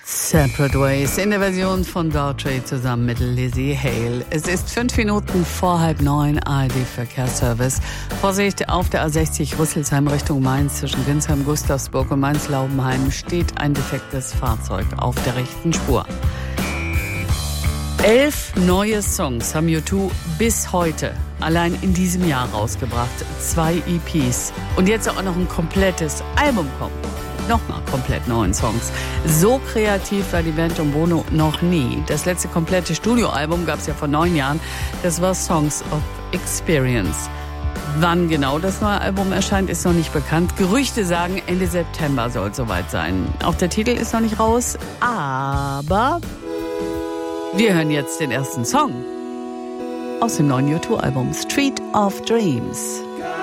Separate Ways in der Version von Daughtry zusammen mit Lizzie Hale. Es ist 5 Minuten vor 8:30 ARD-Verkehrsservice. Vorsicht, auf der A60 Rüsselsheim Richtung Mainz zwischen Winsheim, Gustavsburg und Mainz-Laubenheim steht ein defektes Fahrzeug auf der rechten Spur. 11 neue Songs haben U2 bis heute allein in diesem Jahr rausgebracht. 2 EPs. Und jetzt auch noch ein komplettes Album kommt. Nochmal komplett neuen Songs. So kreativ war die Band um Bono noch nie. Das letzte komplette Studioalbum gab es ja vor 9 Jahren. Das war Songs of Experience. Wann genau das neue Album erscheint, ist noch nicht bekannt. Gerüchte sagen, Ende September soll es soweit sein. Auch der Titel ist noch nicht raus, aber wir hören jetzt den ersten Song aus dem neuen U2-Album Street of Dreams.